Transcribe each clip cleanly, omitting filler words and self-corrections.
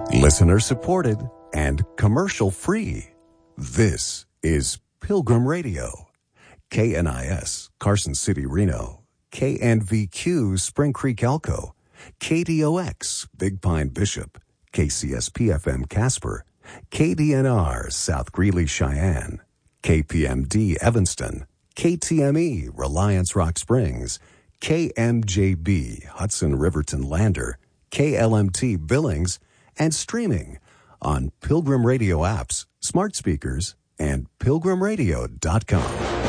Listener supported and commercial free. This is Pilgrim Radio. KNIS, Carson City, Reno. KNVQ, Spring Creek, Elko. KDOX, Big Pine, Bishop. KCSP-FM, Casper. KDNR, South Greeley, Cheyenne. KPMD, Evanston. KTME, Reliance, Rock Springs. KMJB, Hudson, Riverton, Lander. KLMT, Billings. And streaming on Pilgrim Radio apps, smart speakers, and pilgrimradio.com.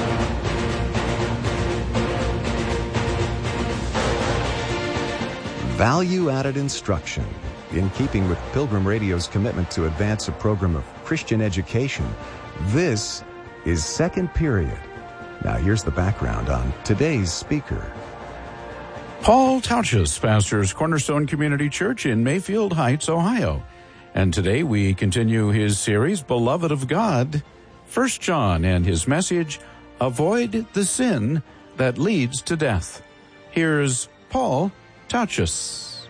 Value-added instruction. In keeping with Pilgrim Radio's commitment to advance a program of Christian education, this is Second Period. Now here's the background on today's speaker. Paul Tautges pastors Cornerstone Community Church in Mayfield Heights, Ohio. And today we continue his series, Beloved of God, 1 John, and his message, Avoid the Sin That Leads to Death. Here's Paul Tautges.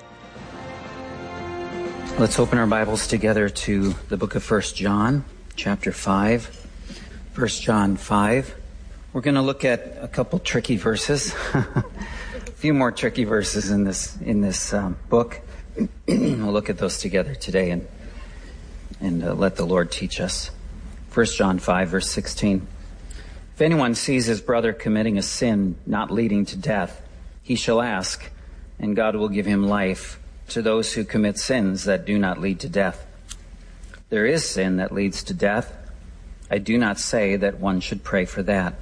Let's open our Bibles together to the book of 1 John, chapter 5. 1 John 5. We're going to look at a couple tricky verses. A few more tricky verses in this book. We'll look at those together today and let the Lord teach us. 1 John 5, verse 16. If anyone sees his brother committing a sin not leading to death, he shall ask, and God will give him life to those who commit sins that do not lead to death. There is sin that leads to death. I do not say that one should pray for that.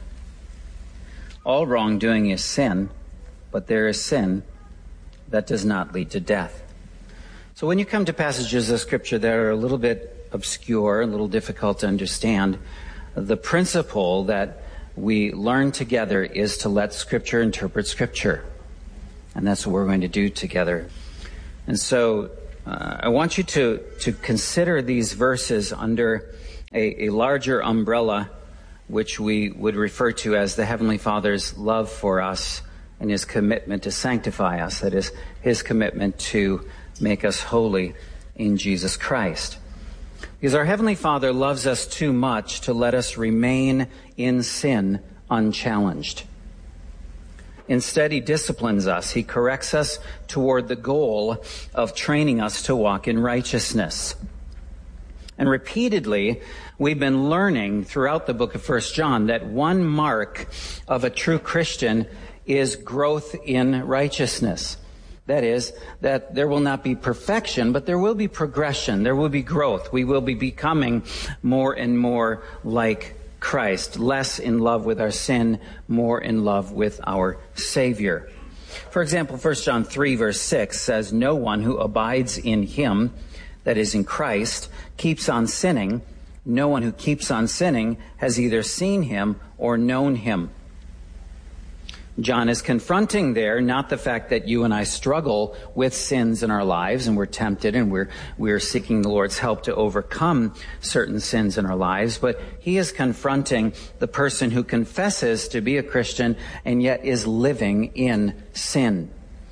All wrongdoing is sin, but there is sin that does not lead to death. So when you come to passages of Scripture that are a little bit obscure, a little difficult to understand, the principle that we learn together is to let Scripture interpret Scripture. And that's what we're going to do together. And so I want you to consider these verses under a larger umbrella, which we would refer to as the Heavenly Father's love for us and his commitment to sanctify us, that is, his commitment to make us holy in Jesus Christ. Because our Heavenly Father loves us too much to let us remain in sin unchallenged. Instead, he disciplines us. He corrects us toward the goal of training us to walk in righteousness. And repeatedly, we've been learning throughout the book of 1 John that one mark of a true Christian is growth in righteousness. That is, that there will not be perfection, but there will be progression. There will be growth. We will be becoming more and more like Christ, less in love with our sin, more in love with our Savior. For example, 1 John 3, verse 6 says, No one who abides in him, that is in Christ, keeps on sinning. No one who keeps on sinning has either seen him or known him. John is confronting there not the fact that you and I struggle with sins in our lives and we're tempted and we're seeking the Lord's help to overcome certain sins in our lives, but he is confronting the person who confesses to be a Christian and yet is living in sin.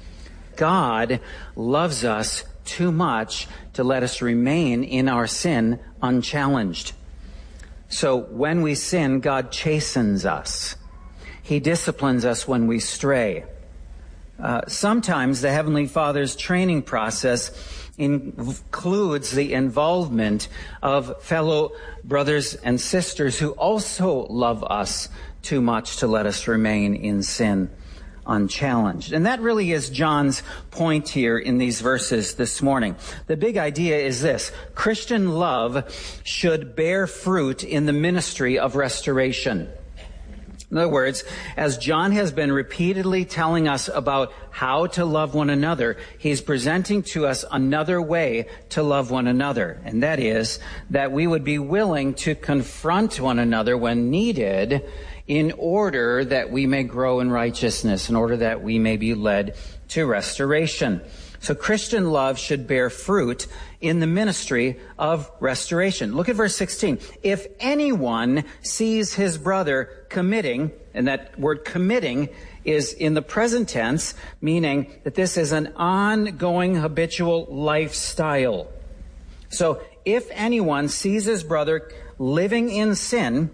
God loves us too much to let us remain in our sin unchallenged. So when we sin, God chastens us. He disciplines us when we stray. Sometimes the Heavenly Father's training process includes the involvement of fellow brothers and sisters who also love us too much to let us remain in sin unchallenged. And that really is John's point here in these verses this morning. The big idea is this: Christian love should bear fruit in the ministry of restoration. In other words, as John has been repeatedly telling us about how to love one another, he's presenting to us another way to love one another. And that is that we would be willing to confront one another when needed in order that we may grow in righteousness, in order that we may be led to restoration. So Christian love should bear fruit in the ministry of restoration. Look at verse 16. If anyone sees his brother committing, and that word committing is in the present tense, meaning that this is an ongoing habitual lifestyle. So if anyone sees his brother living in sin,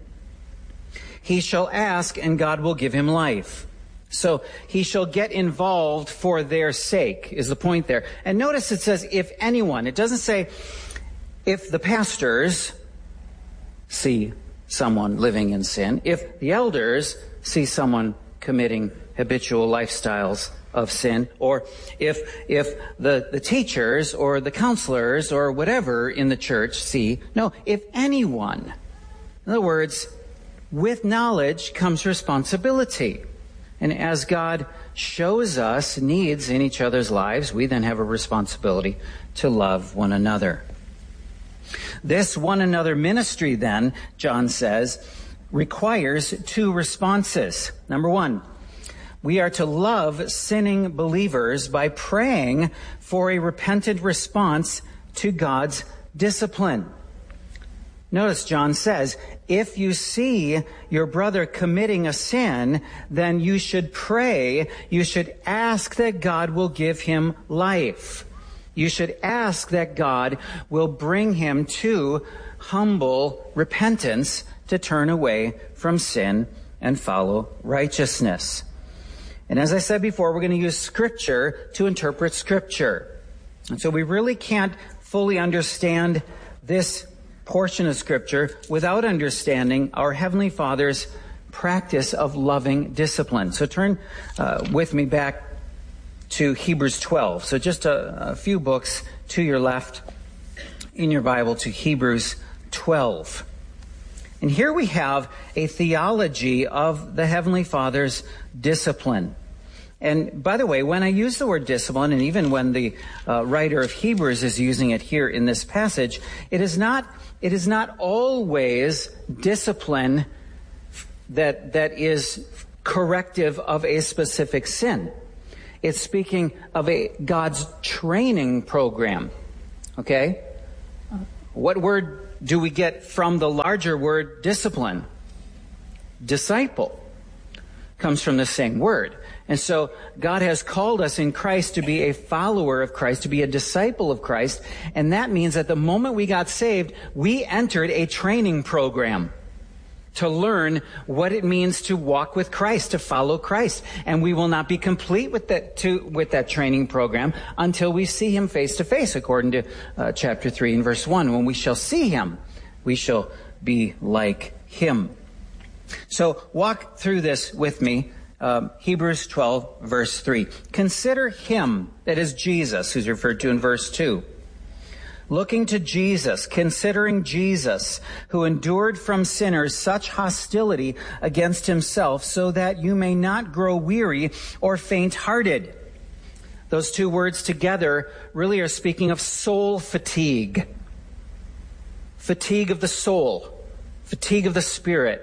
he shall ask, and God will give him life. So he shall get involved for their sake, is the point there. And notice it says, if anyone. It doesn't say, if the pastors see someone living in sin, if the elders see someone committing habitual lifestyles of sin, or if the teachers or the counselors or whatever in the church see. No, if anyone. In other words, with knowledge comes responsibility. And as God shows us needs in each other's lives, we then have a responsibility to love one another. This one another ministry then, John says, requires two responses. Number one, we are to love sinning believers by praying for a repentant response to God's discipline. Notice John says, if you see your brother committing a sin, then you should pray. You should ask that God will give him life. You should ask that God will bring him to humble repentance to turn away from sin and follow righteousness. And as I said before, we're going to use Scripture to interpret Scripture. And so we really can't fully understand this portion of Scripture without understanding our Heavenly Father's practice of loving discipline. So turn with me back to Hebrews 12. So just a few books to your left in your Bible to Hebrews 12. And here we have a theology of the Heavenly Father's discipline. And by the way, when I use the word discipline, and even when the writer of Hebrews is using it here in this passage, it is not always discipline that is corrective of a specific sin. It's speaking of God's training program. Okay? What word do we get from the larger word discipline? Disciple comes from the same word. And so God has called us in Christ to be a follower of Christ, to be a disciple of Christ. And that means that the moment we got saved, we entered a training program to learn what it means to walk with Christ, to follow Christ. And we will not be complete with that training program until we see him face to face, according to chapter 3 and verse 1. When we shall see him, we shall be like him. So walk through this with me. Hebrews 12, verse 3. Consider him, that is Jesus, who's referred to in verse 2. Looking to Jesus, considering Jesus, who endured from sinners such hostility against himself, so that you may not grow weary or faint-hearted. Those two words together really are speaking of soul fatigue. Fatigue of the soul. Fatigue of the spirit.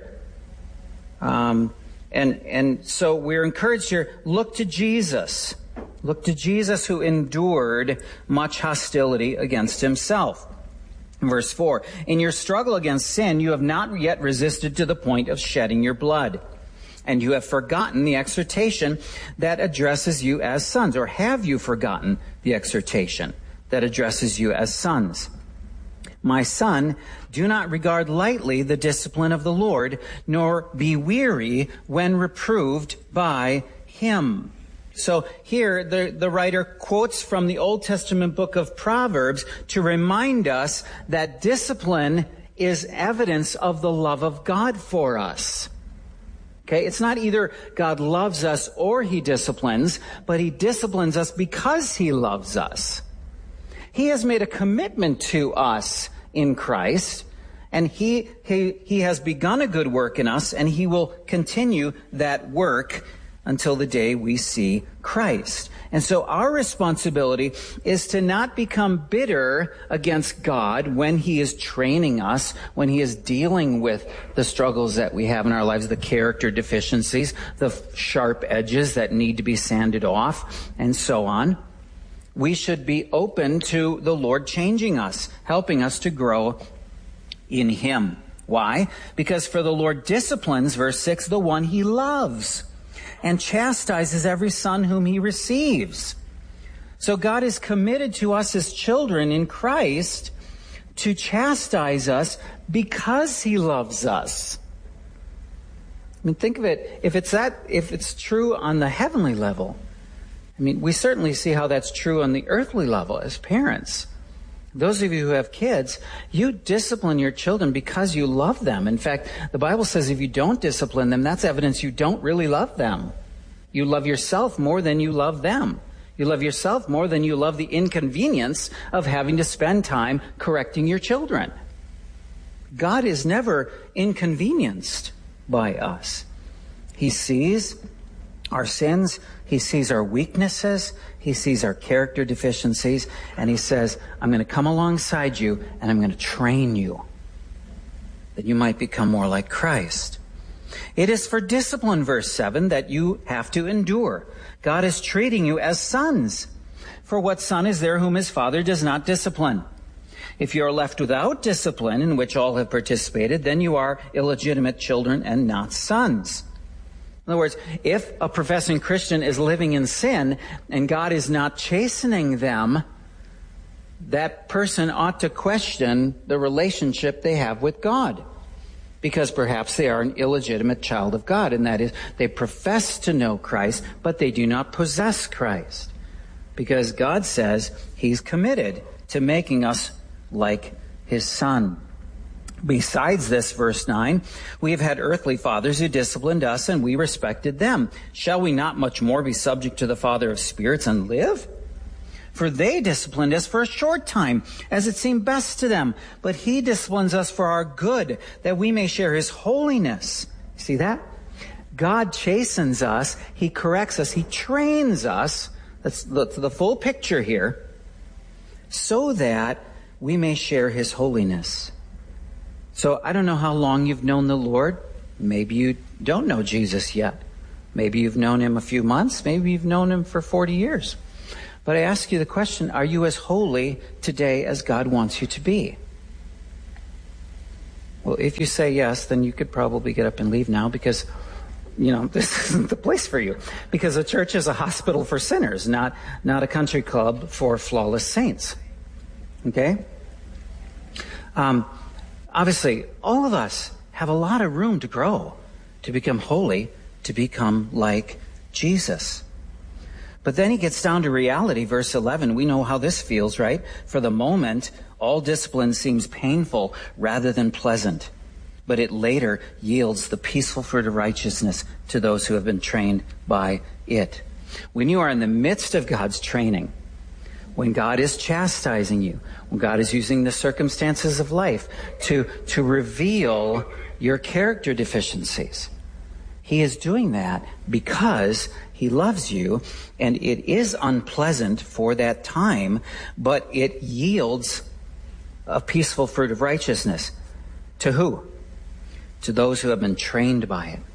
And so we're encouraged here, look to Jesus. Look to Jesus who endured much hostility against himself. Verse 4, in your struggle against sin, you have not yet resisted to the point of shedding your blood. And you have forgotten the exhortation that addresses you as sons. Or have you forgotten the exhortation that addresses you as sons? My son, do not regard lightly the discipline of the Lord, nor be weary when reproved by him. So here the writer quotes from the Old Testament book of Proverbs to remind us that discipline is evidence of the love of God for us. Okay, it's not either God loves us or he disciplines, but he disciplines us because he loves us. He has made a commitment to us in Christ, and he has begun a good work in us, and he will continue that work until the day we see Christ. And so our responsibility is to not become bitter against God when he is training us, when he is dealing with the struggles that we have in our lives, the character deficiencies, the sharp edges that need to be sanded off, and so on. We should be open to the Lord changing us, helping us to grow in him. Why? Because for the Lord disciplines, verse 6, the one he loves, and chastises every son whom he receives. So God is committed to us as children in Christ to chastise us because he loves us. I mean, think of it, if it's true on the heavenly level, I mean, we certainly see how that's true on the earthly level as parents. Those of you who have kids, you discipline your children because you love them. In fact, the Bible says if you don't discipline them, that's evidence you don't really love them. You love yourself more than you love them. You love yourself more than you love the inconvenience of having to spend time correcting your children. God is never inconvenienced by us. He sees our sins, he sees our weaknesses, he sees our character deficiencies, and he says, I'm going to come alongside you and I'm going to train you that you might become more like Christ. It is for discipline, verse 7, that you have to endure. God is treating you as sons. For what son is there whom his father does not discipline? If you are left without discipline, in which all have participated, then you are illegitimate children and not sons. In other words, if a professing Christian is living in sin and God is not chastening them, that person ought to question the relationship they have with God. Because perhaps they are an illegitimate child of God, and that is, they profess to know Christ, but they do not possess Christ. Because God says he's committed to making us like his Son. Besides this, verse 9, we have had earthly fathers who disciplined us, and we respected them. Shall we not much more be subject to the Father of spirits and live? For they disciplined us for a short time, as it seemed best to them. But he disciplines us for our good, that we may share his holiness. See that? God chastens us, he corrects us, he trains us. That's the full picture here. So that we may share his holiness. So I don't know how long you've known the Lord. Maybe you don't know Jesus yet. Maybe you've known him a few months. Maybe you've known him for 40 years. But I ask you the question, are you as holy today as God wants you to be? Well, if you say yes, then you could probably get up and leave now because, this isn't the place for you. Because a church is a hospital for sinners, not a country club for flawless saints. Okay? Obviously, all of us have a lot of room to grow, to become holy, to become like Jesus. But then he gets down to reality, verse 11. We know how this feels, right? For the moment, all discipline seems painful rather than pleasant, but it later yields the peaceful fruit of righteousness to those who have been trained by it. When you are in the midst of God's training, when God is chastising you, when God is using the circumstances of life to reveal your character deficiencies, he is doing that because he loves you, and it is unpleasant for that time, but it yields a peaceful fruit of righteousness. To who? To those who have been trained by it.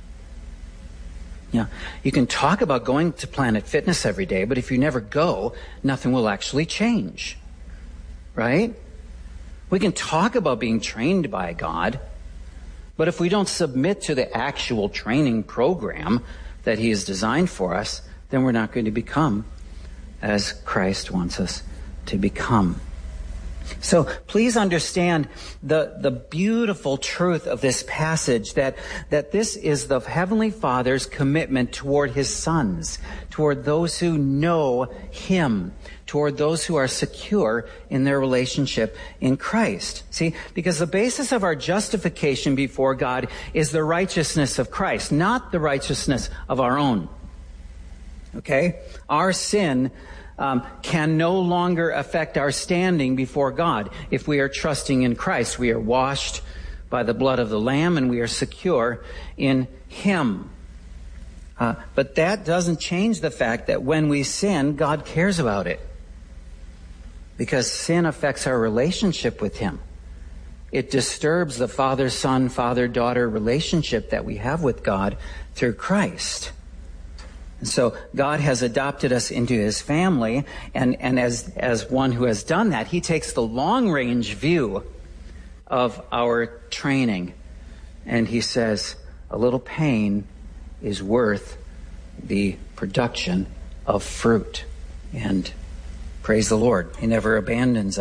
You can talk about going to Planet Fitness every day, but if you never go, nothing will actually change. Right? We can talk about being trained by God, but if we don't submit to the actual training program that he has designed for us, then we're not going to become as Christ wants us to become. So please understand the beautiful truth of this passage, that this is the Heavenly Father's commitment toward his sons, toward those who know him, toward those who are secure in their relationship in Christ. See, because the basis of our justification before God is the righteousness of Christ, not the righteousness of our own. Okay? Our sin can no longer affect our standing before God. If we are trusting in Christ, we are washed by the blood of the Lamb and we are secure in him. But that doesn't change the fact that when we sin, God cares about it. Because sin affects our relationship with him. It disturbs the father-son, father-daughter relationship that we have with God through Christ. And so God has adopted us into his family, and as one who has done that, he takes the long-range view of our training, and he says, a little pain is worth the production of fruit. And praise the Lord, he never abandons us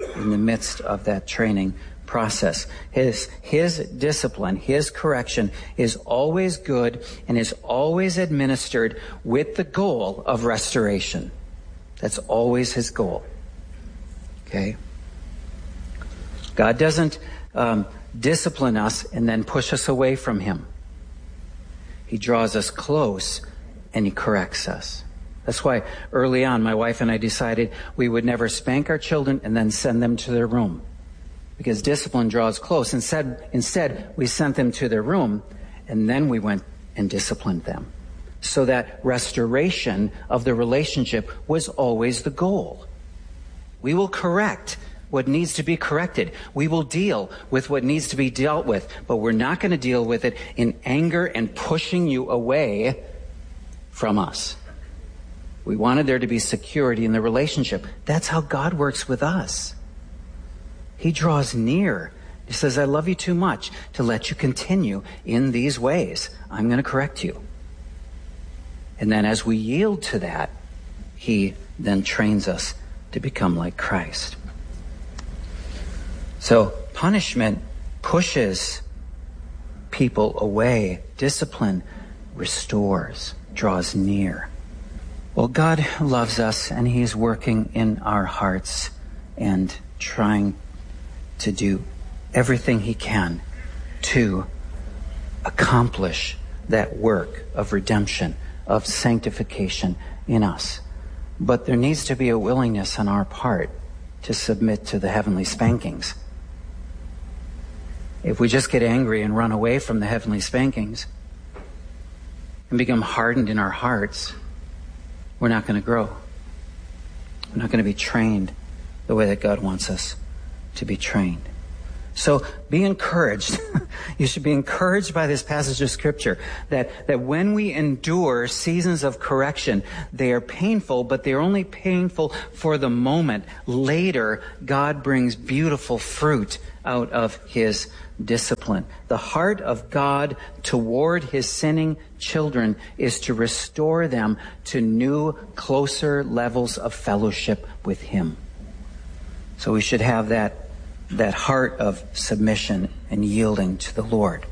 in the midst of that training process. His discipline, his correction is always good and is always administered with the goal of restoration. That's always his goal. Okay? God doesn't discipline us and then push us away from him. He draws us close and he corrects us. That's why early on my wife and I decided we would never spank our children and then send them to their room. Because discipline draws close. Instead, we sent them to their room and then we went and disciplined them. So that restoration of the relationship was always the goal. We will correct what needs to be corrected. We will deal with what needs to be dealt with, but we're not going to deal with it in anger and pushing you away from us. We wanted there to be security in the relationship. That's how God works with us. He draws near. He says, I love you too much to let you continue in these ways. I'm going to correct you. And then as we yield to that, he then trains us to become like Christ. So punishment pushes people away. Discipline restores, draws near. Well, God loves us and he's working in our hearts and trying to do everything he can to accomplish that work of redemption, of sanctification in us. But there needs to be a willingness on our part to submit to the heavenly spankings. If we just get angry and run away from the heavenly spankings and become hardened in our hearts, we're not going to grow. We're not going to be trained the way that God wants us to be trained. So be encouraged. You should be encouraged by this passage of Scripture that when we endure seasons of correction, they are painful, but they're only painful for the moment. Later, God brings beautiful fruit out of his discipline. The heart of God toward his sinning children is to restore them to new, closer levels of fellowship with him. So we should have that heart of submission and yielding to the Lord.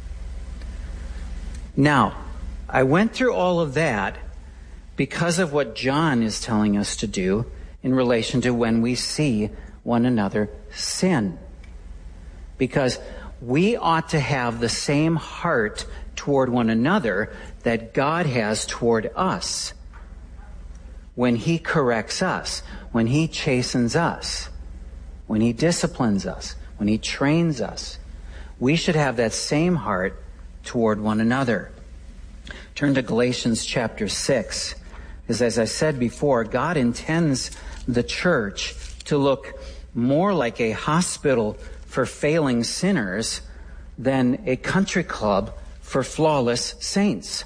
Now, I went through all of that because of what John is telling us to do in relation to when we see one another sin. Because we ought to have the same heart toward one another that God has toward us when he corrects us, when he chastens us, when he disciplines us, when he trains us. We should have that same heart toward one another. Turn to Galatians chapter 6. Because as I said before, God intends the church to look more like a hospital for failing sinners than a country club for flawless saints.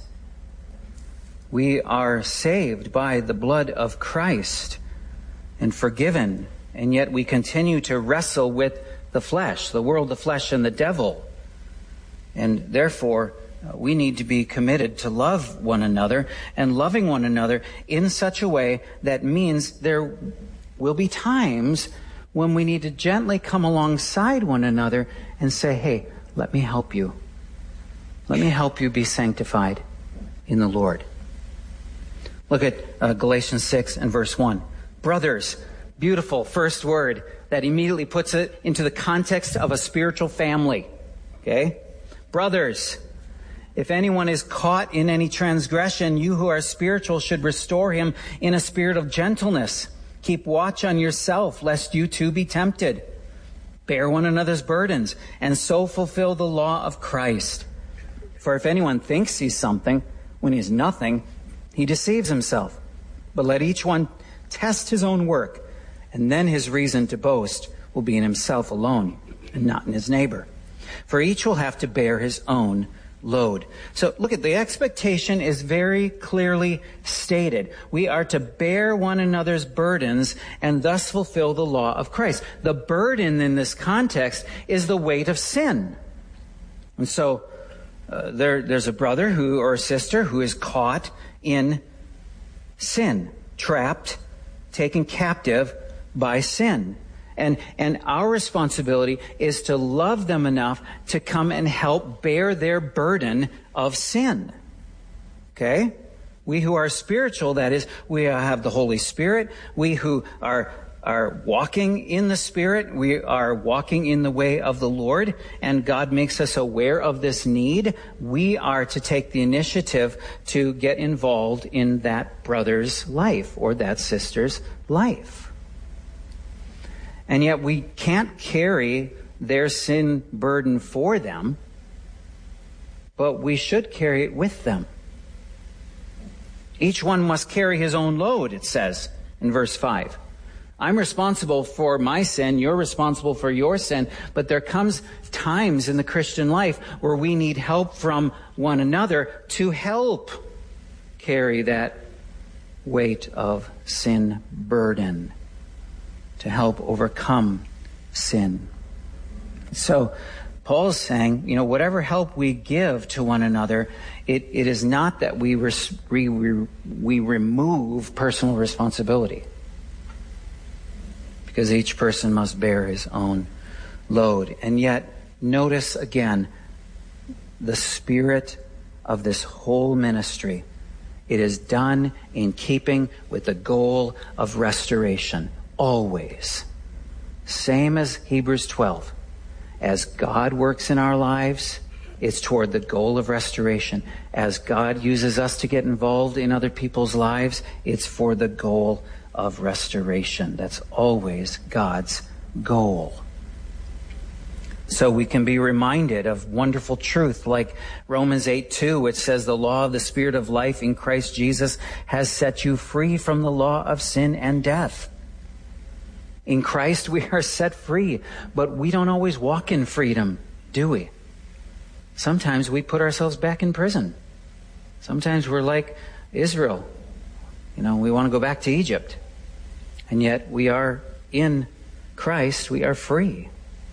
We are saved by the blood of Christ and forgiven, and yet we continue to wrestle with the flesh, the world, the flesh, and the devil. And therefore, we need to be committed to love one another and loving one another in such a way that means there will be times when we need to gently come alongside one another and say, hey, let me help you. Let me help you be sanctified in the Lord. Look at Galatians 6 and verse 1. Brothers, beautiful first word that immediately puts it into the context of a spiritual family. Okay? Brothers, if anyone is caught in any transgression, you who are spiritual should restore him in a spirit of gentleness. Keep watch on yourself, lest you too be tempted. Bear one another's burdens, and so fulfill the law of Christ. For if anyone thinks he's something, when he's nothing, he deceives himself. But let each one test his own work, and then his reason to boast will be in himself alone, and not in his neighbor. For each will have to bear his own load. So look at the expectation is very clearly stated. We are to bear one another's burdens and thus fulfill the law of Christ. The burden in this context is the weight of sin. And so there's a brother or a sister who is caught in sin, trapped, taken captive by sin. And our responsibility is to love them enough to come and help bear their burden of sin. Okay? We who are spiritual, that is, we have the Holy Spirit. We who are walking in the Spirit, we are walking in the way of the Lord, and God makes us aware of this need. We are to take the initiative to get involved in that brother's life or that sister's life. And yet we can't carry their sin burden for them, but we should carry it with them. Each one must carry his own load, it says in verse 5. I'm responsible for my sin, you're responsible for your sin, but there comes times in the Christian life where we need help from one another to help carry that weight of sin burden, to help overcome sin. So Paul's saying, whatever help we give to one another, it is not that we remove personal responsibility, because each person must bear his own load. And yet, notice again the spirit of this whole ministry. It is done in keeping with the goal of restoration. Always. Same as Hebrews 12. As God works in our lives, it's toward the goal of restoration. As God uses us to get involved in other people's lives, it's for the goal of restoration. That's always God's goal. So we can be reminded of wonderful truth like Romans 8:2, which says the law of the Spirit of life in Christ Jesus has set you free from the law of sin and death. In Christ we are set free, but we don't always walk in freedom, do we? Sometimes we put ourselves back in prison. Sometimes we're like Israel. We want to go back to Egypt. And yet we are in Christ, we are free.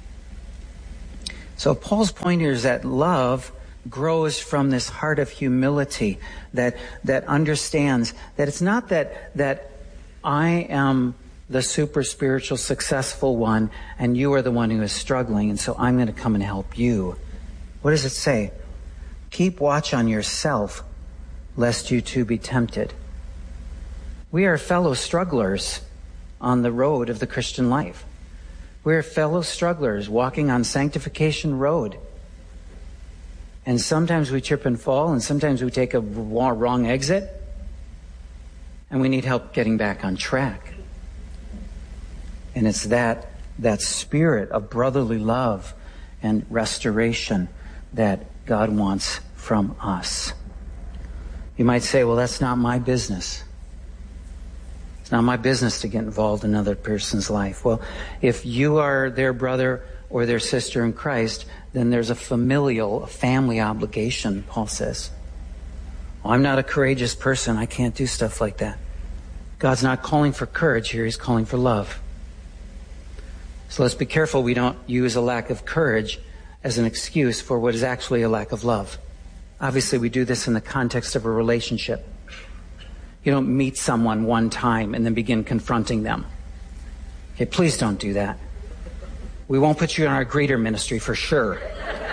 So Paul's point here is that love grows from this heart of humility that understands that it's not that I am the super spiritual successful one and you are the one who is struggling, and so I'm going to come and help you. What does it say? Keep watch on yourself, lest you too be tempted. We are fellow strugglers on the road of the Christian life. We are fellow strugglers walking on sanctification road. And sometimes we trip and fall, and sometimes we take a wrong exit, and we need help getting back on track. And it's that spirit of brotherly love and restoration that God wants from us. You might say, well, that's not my business. It's not my business to get involved in another person's life. Well, if you are their brother or their sister in Christ, then there's a family obligation, Paul says. Well, I'm not a courageous person. I can't do stuff like that. God's not calling for courage here. He's calling for love. So let's be careful we don't use a lack of courage as an excuse for what is actually a lack of love. Obviously, we do this in the context of a relationship. You don't meet someone one time and then begin confronting them. Okay, please don't do that. We won't put you in our greeter ministry for sure.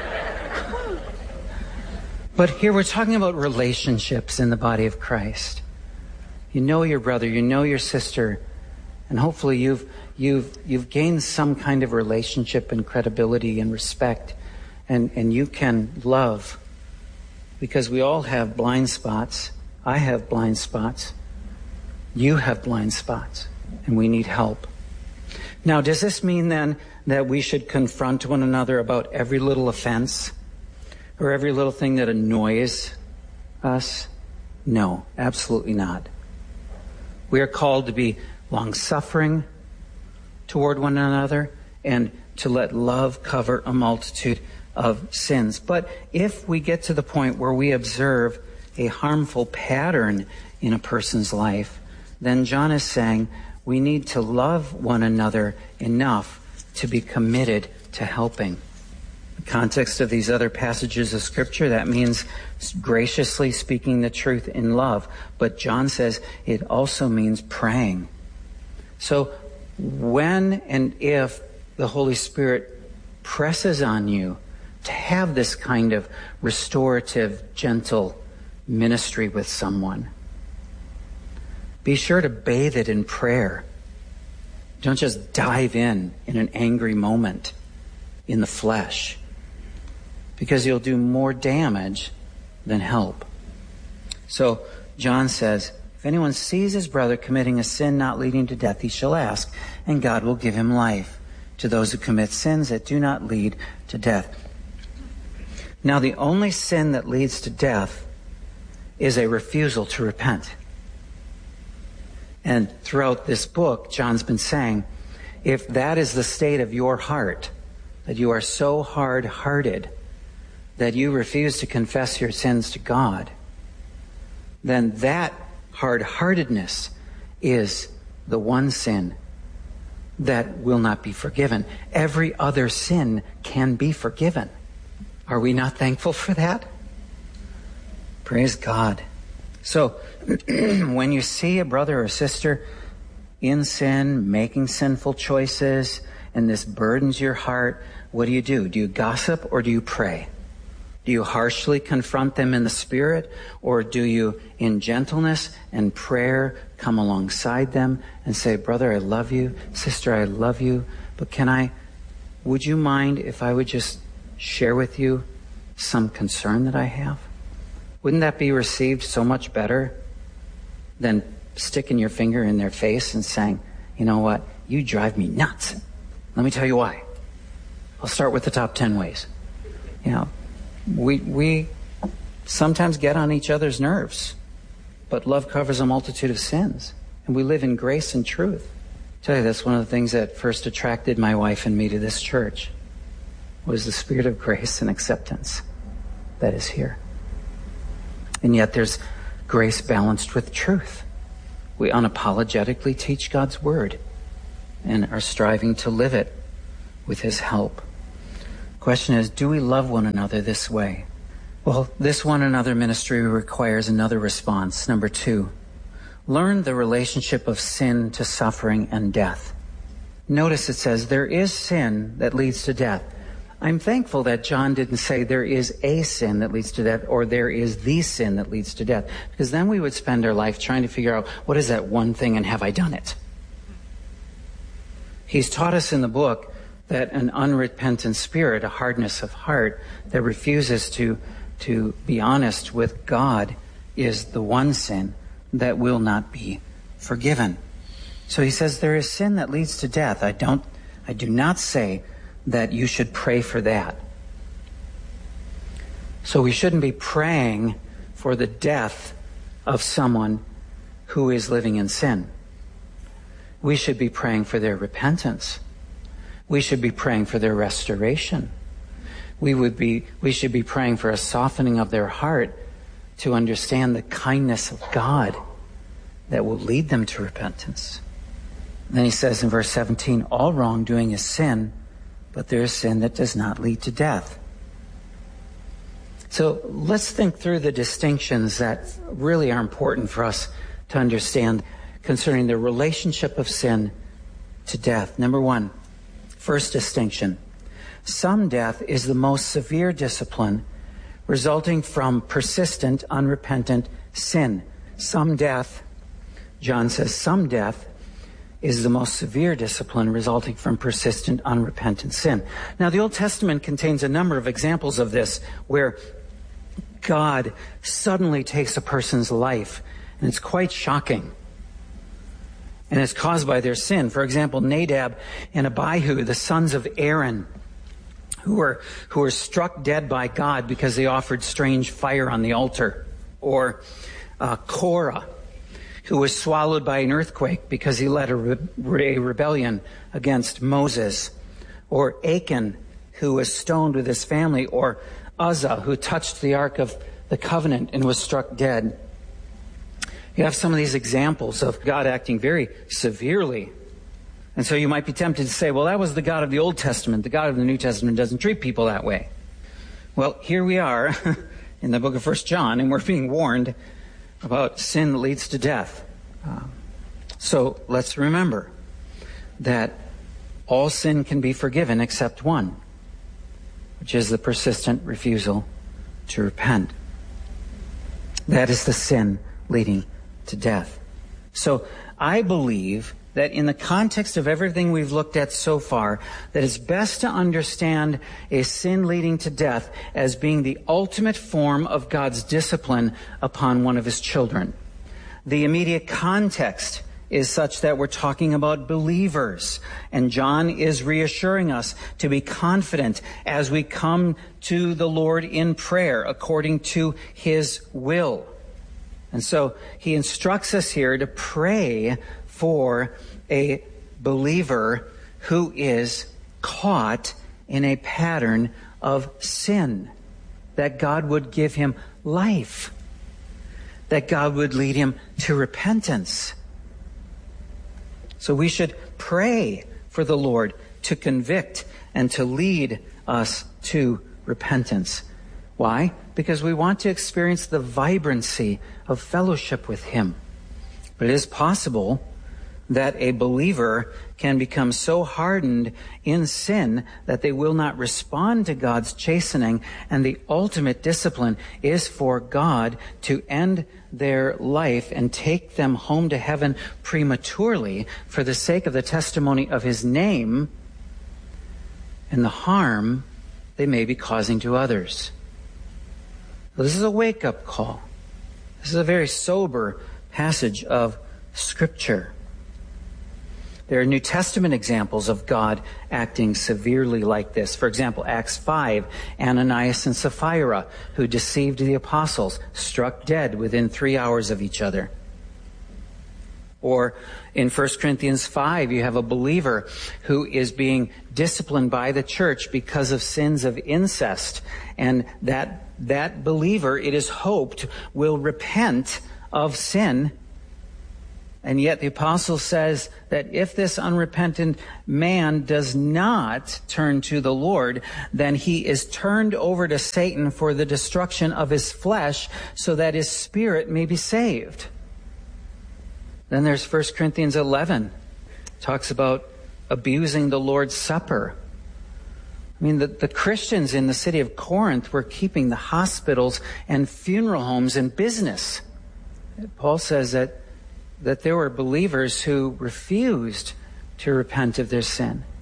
But here we're talking about relationships in the body of Christ. You know your brother, you know your sister, and hopefully you've gained some kind of relationship and credibility and respect, and you can love, because we all have blind spots. I have blind spots. You have blind spots, and we need help. Now, does this mean then that we should confront one another about every little offense or every little thing that annoys us? No, absolutely not. We are called to be long-suffering toward one another and to let love cover a multitude of sins. But if we get to the point where we observe a harmful pattern in a person's life, then John is saying we need to love one another enough to be committed to helping. In the context of these other passages of Scripture, that means graciously speaking the truth in love. But John says it also means praying. So when and if the Holy Spirit presses on you to have this kind of restorative, gentle ministry with someone, be sure to bathe it in prayer. Don't just dive in an angry moment in the flesh, because you'll do more damage than help. So John says, if anyone sees his brother committing a sin not leading to death, he shall ask, and God will give him life to those who commit sins that do not lead to death. Now, the only sin that leads to death is a refusal to repent. And throughout this book, John's been saying, if that is the state of your heart, that you are so hard-hearted that you refuse to confess your sins to God, then that hard-heartedness is the one sin that will not be forgiven. Every other sin can be forgiven. Are we not thankful for that? Praise God. So, when you see a brother or sister in sin, making sinful choices, and this burdens your heart, what do? Do you gossip or do you pray? Do you harshly confront them in the Spirit, or do you, in gentleness and prayer, come alongside them and say, brother, I love you, sister, I love you, but would you mind if I would just share with you some concern that I have? Wouldn't that be received so much better than sticking your finger in their face and saying, you know what, you drive me nuts. Let me tell you why. I'll start with the top 10 ways. We sometimes get on each other's nerves, but love covers a multitude of sins, and we live in grace and truth. I tell you, that's one of the things that first attracted my wife and me to this church, was the spirit of grace and acceptance that is here. And yet there's grace balanced with truth. We unapologetically teach God's word and are striving to live it with His help. Question is, do we love one another this way? Well, this one another ministry requires another response. Number 2, learn the relationship of sin to suffering and death. Notice it says there is sin that leads to death. I'm thankful that John didn't say there is a sin that leads to death or there is the sin that leads to death, because then we would spend our life trying to figure out what is that one thing and have I done it? He's taught us in the book that an unrepentant spirit, a hardness of heart that refuses to be honest with God, is the one sin that will not be forgiven. So he says there is sin that leads to death. I do not say that you should pray for that. So we shouldn't be praying for the death of someone who is living in sin. We should be praying for their repentance. We should be praying for their restoration. We should be praying for a softening of their heart to understand the kindness of God that will lead them to repentance. And then he says in verse 17, all wrongdoing is sin, but there is sin that does not lead to death. So let's think through the distinctions that really are important for us to understand concerning the relationship of sin to death. Number 1, first distinction. Some death is the most severe discipline resulting from persistent, unrepentant sin. Some death, John says, some death is the most severe discipline resulting from persistent, unrepentant sin. Now, the Old Testament contains a number of examples of this where God suddenly takes a person's life, and it's quite shocking. And it's caused by their sin. For example, Nadab and Abihu, the sons of Aaron, who were struck dead by God because they offered strange fire on the altar. Or Korah, who was swallowed by an earthquake because he led a rebellion against Moses. Or Achan, who was stoned with his family. Or Uzzah, who touched the Ark of the Covenant and was struck dead. You have some of these examples of God acting very severely. And so you might be tempted to say, well, that was the God of the Old Testament. The God of the New Testament doesn't treat people that way. Well, here we are in the book of 1 John, and we're being warned about sin that leads to death. So let's remember, that all sin can be forgiven except one, which is the persistent refusal to repent. That is the sin leading to death. So I believe that in the context of everything we've looked at so far, that it's best to understand a sin leading to death as being the ultimate form of God's discipline upon one of his children. The immediate context is such that we're talking about believers. And John is reassuring us to be confident as we come to the Lord in prayer according to his will. And so he instructs us here to pray for a believer who is caught in a pattern of sin, that God would give him life, that God would lead him to repentance. So we should pray for the Lord to convict and to lead us to repentance. Why? Because we want to experience the vibrancy of fellowship with him. But it is possible that a believer can become so hardened in sin that they will not respond to God's chastening, and the ultimate discipline is for God to end their life and take them home to heaven prematurely for the sake of the testimony of his name and the harm they may be causing to others. This is a wake-up call. This is a very sober passage of Scripture. There are New Testament examples of God acting severely like this. For example, Acts 5, Ananias and Sapphira, who deceived the apostles, struck dead within 3 hours of each other. Or in 1 Corinthians 5, you have a believer who is being disciplined by the church because of sins of incest. And that believer, it is hoped, will repent of sin. And yet the apostle says that if this unrepentant man does not turn to the Lord, then he is turned over to Satan for the destruction of his flesh so that his spirit may be saved. Then there's 1 Corinthians 11. Talks about abusing the Lord's Supper. I mean, the Christians in the city of Corinth were keeping the hospitals and funeral homes in business. Paul says that there were believers who refused to repent of their sin.